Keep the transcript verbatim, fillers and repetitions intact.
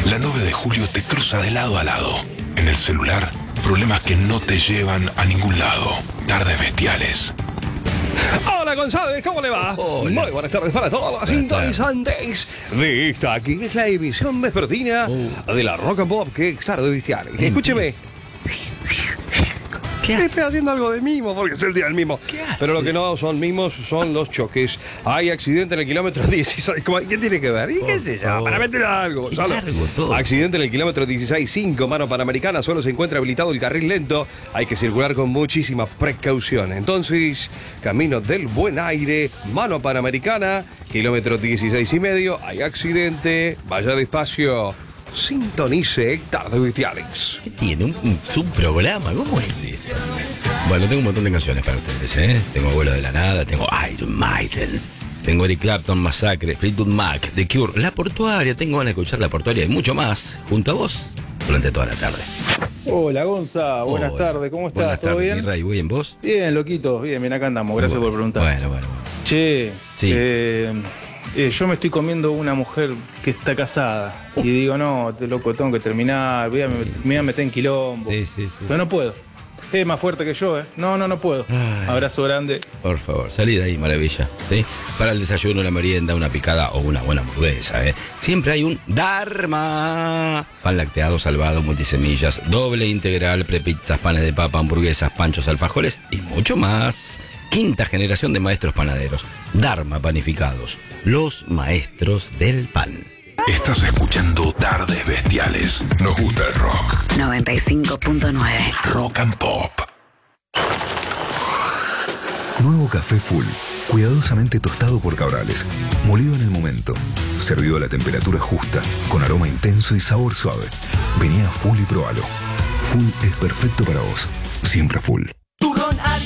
La nueve de julio te cruza de lado a lado. En el celular, problemas que no te llevan a ningún lado. Tardes bestiales. Hola González, ¿cómo le va? Hola. Muy buenas tardes para todos los Buenas sintonizantes de esta aquí es la emisión vespertina Uh. de la Rock and Pop que es tarde bestiales. Escúcheme. ¿Qué hace? Estoy haciendo algo de mimo porque es el día del mimo. ¿Qué hace? Pero lo que no son mimos son los choques. Hay accidente en el kilómetro dieciséis. ¿Cómo? ¿Qué tiene que ver? ¿Y qué sé yo? favor. Para meter algo, Qué Gonzalo. largo todo. Accidente en el kilómetro dieciséis cinco, mano panamericana. Solo se encuentra habilitado el carril lento. Hay que circular con muchísima precaución. Entonces, camino del buen aire, mano panamericana, kilómetro dieciséis y medio. Hay accidente. Vaya despacio. Sintonice Tardes Bestiales. ¿Qué tiene? ¿Un, un subprograma? ¿Cómo es? Bueno, tengo un montón de canciones para ustedes, ¿eh? Tengo Abuelo de la Nada, tengo Iron Maiden, tengo Eric Clapton, Masacre, Fleetwood Mac, The Cure, La Portuaria, tengo ganas de escuchar La Portuaria y mucho más, junto a vos, durante toda la tarde. Hola Gonza, buenas Hola. tardes, ¿cómo estás? Buenas ¿Todo tardes, bien? mi Ray, ¿voy en vos? Bien, loquito, bien, bien, acá andamos, gracias Bueno, por preguntar. Bueno, bueno, bueno. Che, Sí. eh, eh, yo me estoy comiendo una mujer que está casada y digo, no, te loco, tengo que terminar, voy a, me, me voy a meter en quilombo. Sí, sí, sí. Pero no puedo. Es más fuerte que yo, ¿eh? No, no, no puedo. Ay. Abrazo grande. Por favor, salí de ahí, maravilla, ¿sí? Para el desayuno, la merienda, una picada o una buena hamburguesa, ¿eh? Siempre hay un Dharma. Pan lacteado, salvado, multisemillas, doble integral, prepizzas, panes de papa, hamburguesas, panchos, alfajores y mucho más. Quinta generación de maestros panaderos. Dharma Panificados, los maestros del pan. Estás escuchando Tardes Bestiales. Nos gusta el rock. noventa y cinco punto nueve. Rock and Pop. Nuevo café Full, cuidadosamente tostado por Cabrales, molido en el momento, servido a la temperatura justa, con aroma intenso y sabor suave. Vení a Full y probalo. Full es perfecto para vos, siempre Full. Turrón Ari